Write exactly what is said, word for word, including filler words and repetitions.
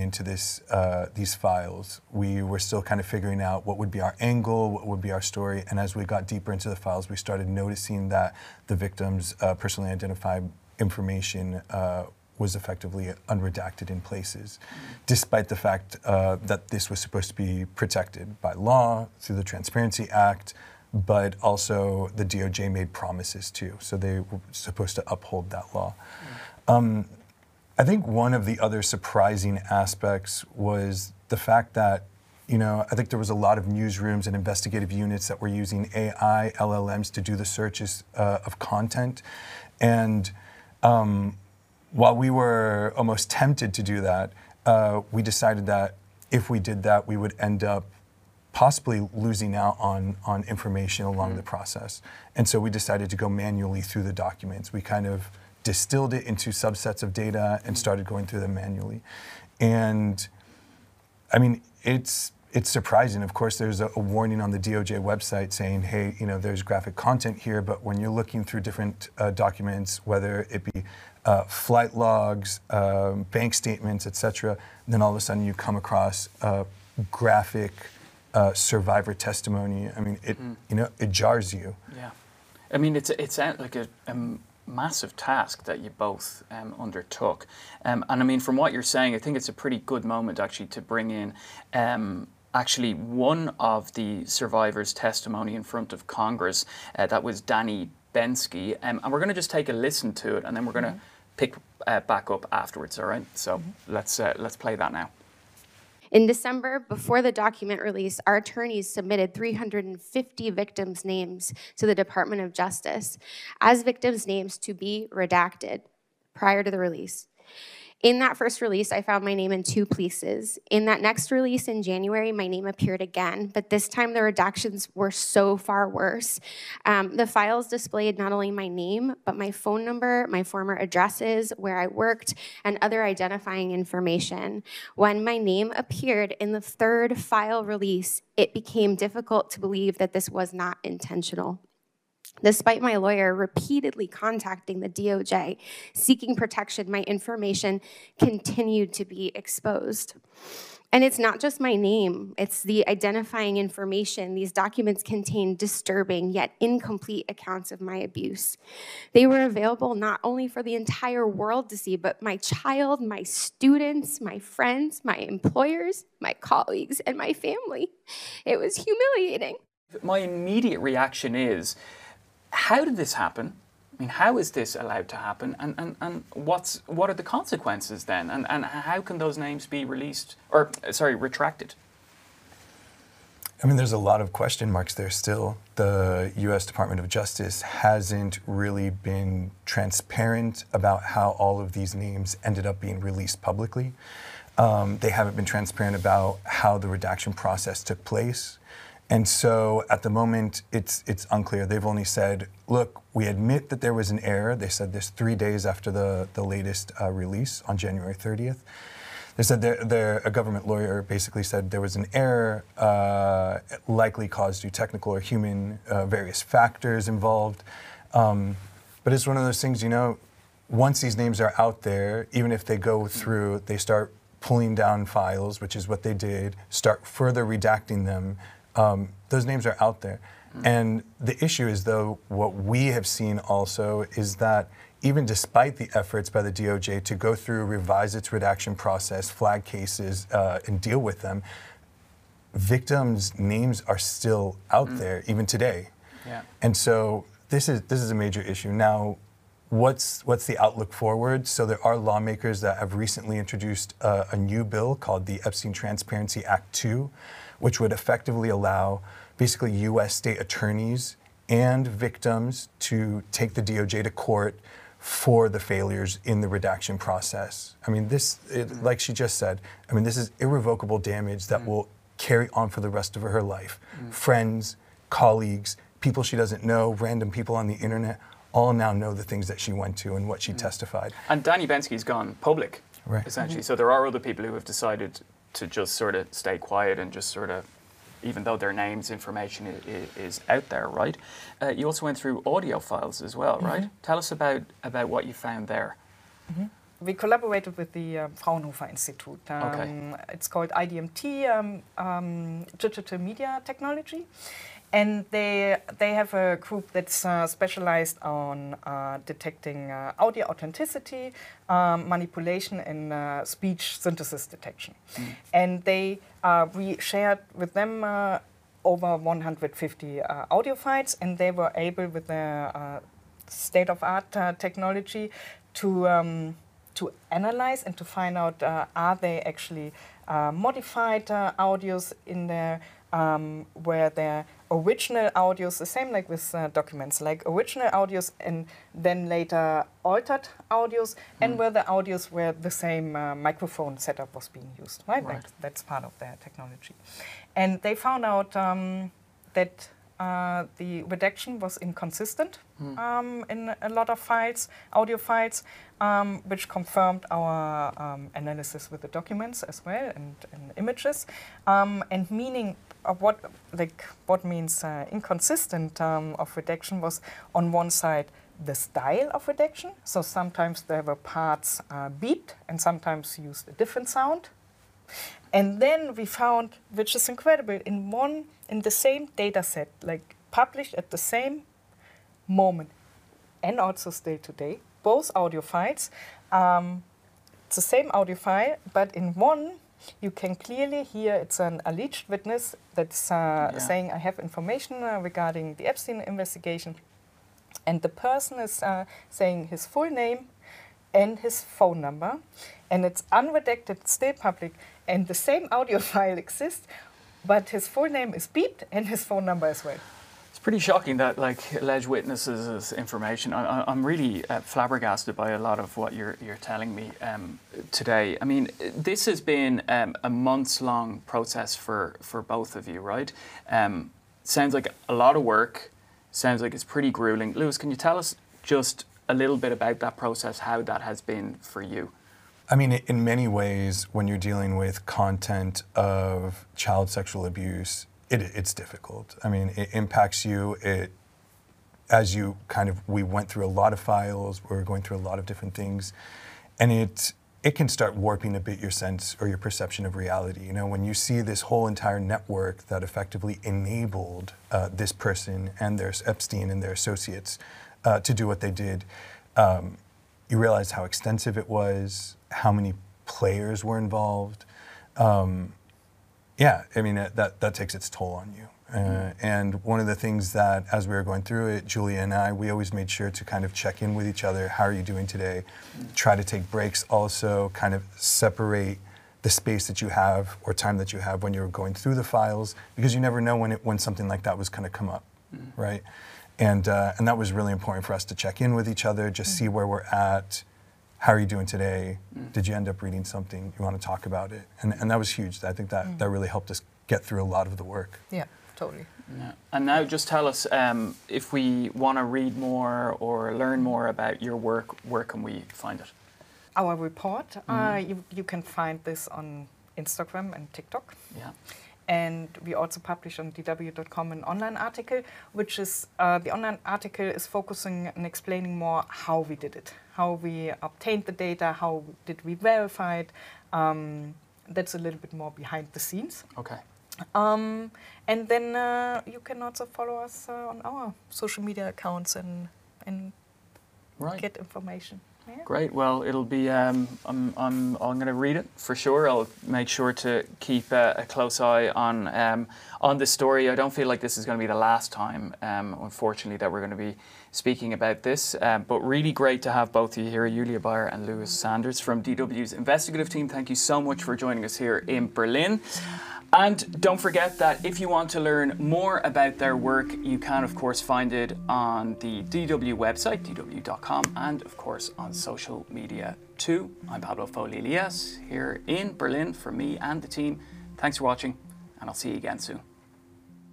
into this uh, these files, we were still kind of figuring out what would be our angle, what would be our story. And as we got deeper into the files, we started noticing that the victims' uh, personally identified information uh, was effectively unredacted in places, mm-hmm. despite the fact uh, that this was supposed to be protected by law through the Transparency Act, but also the D O J made promises too. So they were supposed to uphold that law. Mm-hmm. um, I think one of the other surprising aspects was the fact that, you know, I think there was a lot of newsrooms and investigative units that were using A I, L L Ms to do the searches uh, of content. And um, while we were almost tempted to do that, uh, we decided that if we did that, we would end up possibly losing out on, on information along mm-hmm. the process. And so we decided to go manually through the documents. We kind of distilled it into subsets of data and started going through them manually. And I mean, it's it's surprising. Of course, there's a, a warning on the D O J website saying, hey, you know, there's graphic content here, but when you're looking through different uh, documents, whether it be uh, flight logs, um, bank statements, et cetera, then all of a sudden you come across uh, graphic uh, survivor testimony. I mean, it mm. you know, it jars you. Yeah, I mean, it's it's like a um, massive task that you both um, undertook. Um, and I mean, from what you're saying, I think it's a pretty good moment actually to bring in um, actually one of the survivors' testimony in front of Congress. Uh, that was Danny Bensky. Um, and we're going to just take a listen to it and then we're going to mm-hmm. pick uh, back up afterwards, all right? So mm-hmm. let's uh, let's play that now. In December, before the document release, our attorneys submitted three hundred fifty victims' names to the Department of Justice as victims' names to be redacted prior to the release. In that first release, I found my name in two places. In that next release in January, my name appeared again, but this time the redactions were so far worse. Um, the files displayed not only my name, but my phone number, my former addresses, where I worked, and other identifying information. When my name appeared in the third file release, it became difficult to believe that this was not intentional. Despite my lawyer repeatedly contacting the D O J, seeking protection, my information continued to be exposed. And it's not just my name, it's the identifying information. These documents contain disturbing yet incomplete accounts of my abuse. They were available not only for the entire world to see, but my child, my students, my friends, my employers, my colleagues, and my family. It was humiliating. My immediate reaction is, how did this happen? I mean, how is this allowed to happen? And, and, and what's, what are the consequences then? And, and how can those names be released, or sorry, retracted? I mean, there's a lot of question marks there still. The U S Department of Justice hasn't really been transparent about how all of these names ended up being released publicly. Um, they haven't been transparent about how the redaction process took place. And so at the moment, it's it's unclear. They've only said, look, we admit that there was an error. They said this three days after the, the latest uh, release on January thirtieth. They said they're, they're, a government lawyer basically said there was an error, uh, likely caused due technical or human, uh, various factors involved. Um, but it's one of those things, you know, once these names are out there, even if they go through, they start pulling down files, which is what they did, start further redacting them. Um, those names are out there. Mm. And the issue is, though, what we have seen also is that even despite the efforts by the D O J to go through, revise its redaction process, flag cases, uh, and deal with them, victims' names are still out mm. there, even today. Yeah. And so this is this is a major issue. Now, what's what's the outlook forward? So there are lawmakers that have recently introduced uh, a new bill called the Epstein Transparency Act two, which would effectively allow basically U S state attorneys and victims to take the D O J to court for the failures in the redaction process. I mean, this, it, mm-hmm. like she just said, I mean, this is irrevocable damage that mm-hmm. will carry on for the rest of her life. Mm-hmm. Friends, colleagues, people she doesn't know, random people on the internet, all now know the things that she went to and what she mm-hmm. testified. And Danny Bensky's gone public, right. essentially. Mm-hmm. So there are other people who have decided to just sort of stay quiet and just sort of, even though their names, information is, is out there, right? Uh, you also went through audio files as well, right? Mm-hmm. Tell us about, about what you found there. Mm-hmm. we collaborated with the uh, Fraunhofer Institute. Um, Okay. It's called I D M T, um, um, Digital Media Technology. And they they have a group that's uh, specialized on uh, detecting uh, audio authenticity, um, manipulation, and uh, speech synthesis detection. Mm. And they uh, we shared with them uh, over one hundred fifty uh, audio files, and they were able with their uh, state-of-art uh, technology to um, to analyze and to find out uh, are they actually uh, modified uh, audios in there. Um, where their original audios, the same like with uh, documents, like original audios and then later altered audios, mm. and where the audios where the same uh, microphone setup was being used, right? Right. Like, that's part of their technology. And they found out um, that uh, the redaction was inconsistent mm. um, in a lot of files, audio files, um, which confirmed our um, analysis with the documents as well and, and images, um, and meaning of what like what means uh, inconsistent um, of redaction was on one side the style of redaction. So sometimes there were parts uh, beeped and sometimes used a different sound. And then we found, which is incredible, in one in the same data set, like published at the same moment, and also still today, both audio files. Um, it's the same audio file, but in one you can clearly hear it's an alleged witness that's uh, yeah. saying, I have information uh, regarding the Epstein investigation. And the person is uh, saying his full name and his phone number. And it's unredacted, still public. And the same audio file exists, but his full name is beeped and his phone number as well. It's pretty shocking that, like, alleged witnesses' information. I, I'm really uh, flabbergasted by a lot of what you're you're telling me um, today. I mean, this has been um, a months-long process for for both of you, right? Um, sounds like a lot of work. Sounds like it's pretty grueling. Lewis, can you tell us just a little bit about that process, how that has been for you? I mean, in many ways, when you're dealing with content of child sexual abuse, It, it's difficult. I mean, it impacts you. It, as you kind of, we went through a lot of files. We were going through a lot of different things, and it it can start warping a bit your sense or your perception of reality. You know, when you see this whole entire network that effectively enabled uh, this person and their Epstein and their associates uh, to do what they did, um, you realize how extensive it was, how many players were involved. Um, Yeah, I mean, that, that takes its toll on you. Uh, and one of the things that, as we were going through it, Julia and I, we always made sure to kind of check in with each other. How are you doing today? Try to take breaks also, kind of separate the space that you have or time that you have when you're going through the files, because you never know when it, when something like that was going to come up, mm. right? And, uh, and that was really important for us to check in with each other, just mm. see where we're at. How are you doing today? Mm. Did you end up reading something? You want to talk about it? And, and that was huge. I think that, mm. that really helped us get through a lot of the work. Yeah, totally. Yeah. And now just tell us, um, if we want to read more or learn more about your work, where can we find it? Our report, mm. uh, you, you can find this on Instagram and TikTok. Yeah. And we also publish on D W dot com an online article, which is, uh, the online article is focusing and explaining more how we did it, how we obtained the data, how did we verify it. Um, that's a little bit more behind the scenes. Okay. Um, and then uh, you can also follow us uh, on our social media accounts and, and right. get information. Yeah. Great. Well, it'll be. Um, I'm. I'm. I'm going to read it for sure. I'll make sure to keep uh, a close eye on um, on this story. I don't feel like this is going to be the last time, um, unfortunately, that we're going to be speaking about this. Um, but really great to have both of you here, Julia Bayer and Lewis Sanders from D W's investigative team. Thank you so much for joining us here in Berlin. And don't forget that if you want to learn more about their work, you can, of course, find it on the D W website, D W dot com, and, of course, on social media too. I'm Pablo Foley-Elias here in Berlin for me and the team. Thanks for watching, and I'll see you again soon.